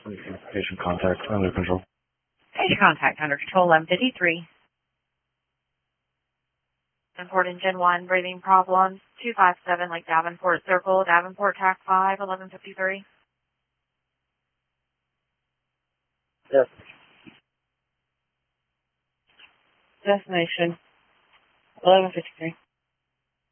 Patient contact under control. Patient contact under control, 1153. Davenport and Gen 1, breathing problems, 257 Lake Davenport Circle, Davenport TAC 5, 1153. Yes. Destination, 1153.